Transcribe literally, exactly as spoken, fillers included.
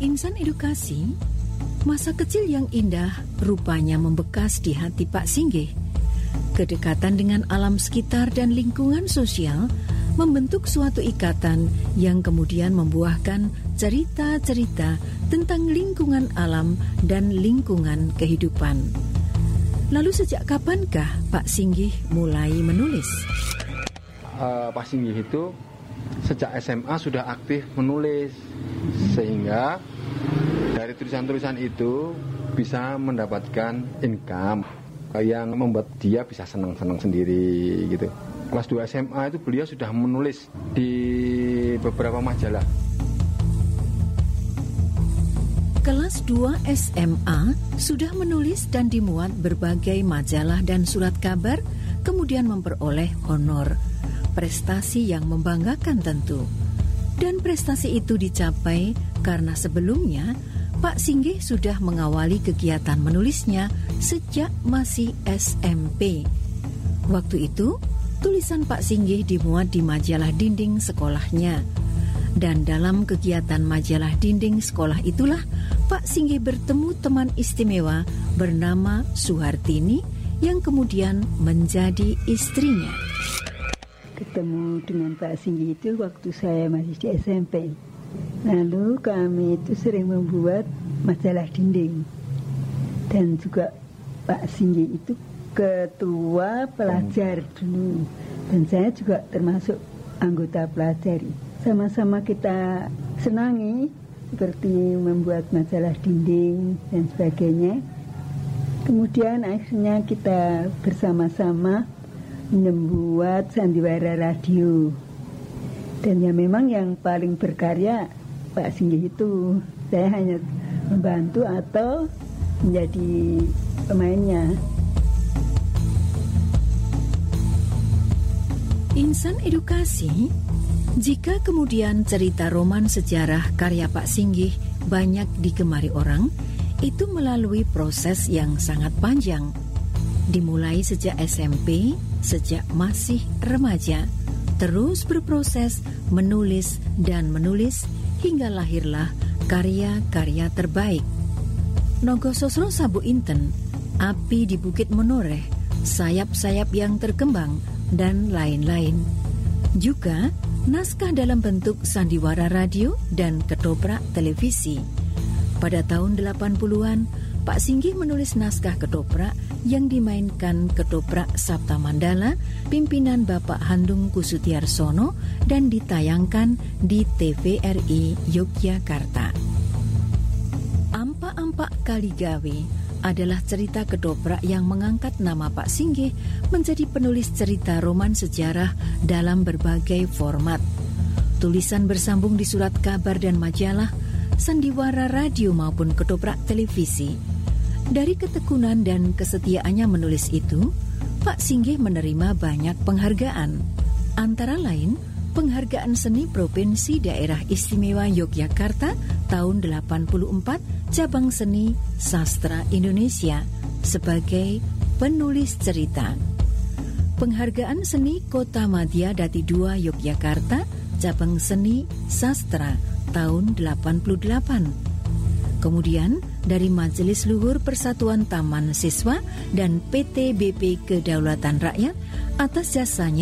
Insan edukasi, masa kecil yang indah rupanya membekas di hati Pak Singgih. Kedekatan dengan alam sekitar dan lingkungan sosial membentuk suatu ikatan yang kemudian membuahkan cerita-cerita tentang lingkungan alam dan lingkungan kehidupan. Lalu sejak kapankah Pak Singgih mulai menulis? Uh, Pak Singgih itu sejak S M A sudah aktif menulis, sehingga dari tulisan-tulisan itu bisa mendapatkan income yang membuat dia bisa senang-senang sendiri gitu. Kelas dua S M A itu beliau sudah menulis di beberapa majalah. Kelas dua S M A sudah menulis dan dimuat berbagai majalah dan surat kabar, kemudian memperoleh honor. Prestasi yang membanggakan tentu. Dan prestasi itu dicapai karena sebelumnya Pak Singgih sudah mengawali kegiatan menulisnya sejak masih S M P. Waktu itu, tulisan Pak Singgih dimuat di majalah dinding sekolahnya. Dan dalam kegiatan majalah dinding sekolah itulah Pak Singgih bertemu teman istimewa bernama Suhartini yang kemudian menjadi istrinya. Ketemu dengan Pak Singgih itu waktu saya masih di S M P. Lalu kami itu sering membuat majalah dinding. Dan juga Pak Singgih itu ketua pelajar dulu. Dan saya juga termasuk anggota pelajar. Sama-sama kita senangi seperti membuat majalah dinding dan sebagainya. Kemudian akhirnya kita bersama-sama membuat sandiwara radio. Dan ya memang yang paling berkarya Pak Singgih itu. Saya hanya membantu atau menjadi pemainnya. Insan edukasi, jika kemudian cerita roman sejarah karya Pak Singgih banyak digemari orang, itu melalui proses yang sangat panjang. Dimulai sejak S M P, sejak masih remaja, terus berproses menulis dan menulis hingga lahirlah karya-karya terbaik. Nogososro Sabu Inten, Api di Bukit Menoreh, Sayap-sayap yang terkembang, dan lain-lain. Juga naskah dalam bentuk sandiwara radio dan ketoprak televisi. Pada tahun delapan puluhan, Pak Singgih menulis naskah ketoprak yang dimainkan ketoprak Sabta Mandala, pimpinan Bapak Handung Kusutiarsono, dan ditayangkan di T V R I Yogyakarta. Ampak-ampak Kaligawe adalah cerita ketoprak yang mengangkat nama Pak Singgih menjadi penulis cerita roman sejarah dalam berbagai format. Tulisan bersambung di surat kabar dan majalah, sandiwara radio maupun ketoprak televisi. Dari ketekunan dan kesetiaannya menulis itu, Pak Singgih menerima banyak penghargaan. Antara lain, penghargaan seni Provinsi Daerah Istimewa Yogyakarta tahun delapan puluh empat, cabang seni sastra Indonesia sebagai penulis cerita. Penghargaan seni Kota Madya Dati dua Yogyakarta, cabang seni sastra tahun delapan puluh delapan. Kemudian dari Majelis Luhur Persatuan Taman Siswa dan P T B P Kedaulatan Rakyat atas jasanya